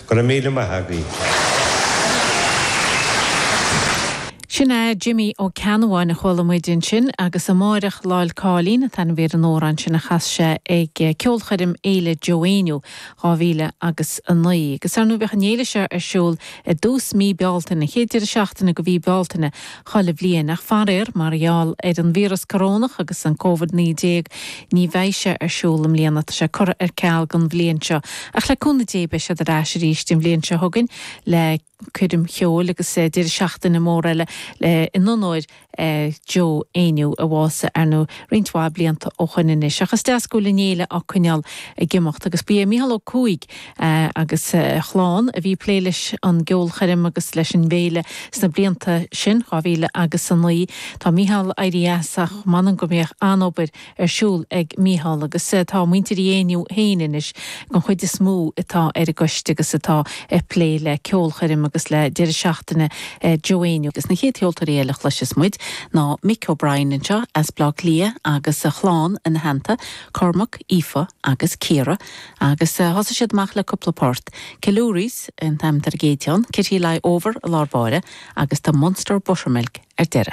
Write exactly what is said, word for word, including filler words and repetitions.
go míle maithagaí. Sinna Jimmy ó Canháin na cholamidin sin agus amáireach láil cálín a tan bhéad an órán sin na chaise ag ceolchadim éile Joéniu ráhíle agus an naí. Gus ar nó bheith an éile se ar siúl a dús mí bealtainna chéidir seachtainna go bhí bealtainna chola bblion nach farir marall ag an vírus corónach agus an COVID nineteen ní bhaise ar siúl am líana se cur ar ceall gan bblion seo. Ach le cúna débe se a ráis ríist in bblion seo thugann le cuidim cheol agus dir seachtainna móra le in nóid Joe Ainu a bhása ar nó rintá blianta ó chuine seachas deascúla néile a chuineal a gimocht agus bí míhall ó cúig agus chláán a bhí pléiles an geol charim agus leis an bhéile sna blianta sin cháhíle agus an naí tá míhall airíasach manan go méoch anobair ar siúl ag míhall agus tá muintir Ainu héanais gan chuid is smú atá ar a goiste agus atá pléile ceol charim agus le dir seachtainna Joéniu agus na chéteoltar éalach leis is muid ná Mick O'Brien in seo as blog lia agus a chláán in hananta Cormac, Aoife agus Ciara agus hosa siad mach le coplaport Kilúris in tam tar géiteán, Kitty lai over a lárbáire agus tá Monster Buttermilk ar deire.